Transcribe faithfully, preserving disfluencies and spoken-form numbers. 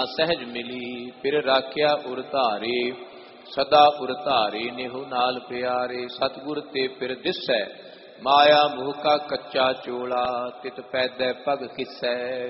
सहज मिली फिर राख्या उर धारे सदा उर धारे नेहु नाल प्यारे सतगुर ते फिर दिसै माया मोह का कच्चा चोला तित पैदै पग खिसै